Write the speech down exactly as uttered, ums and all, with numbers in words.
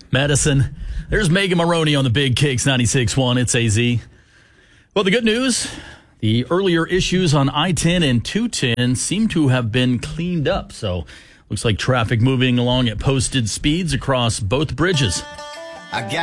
Medicine. There's Megan Maroney on the Big Kicks ninety-six point one. It's A Z. Well, the good news, the earlier issues on I ten and two ten seem to have been cleaned up. So looks like traffic moving along at posted speeds across both bridges. I got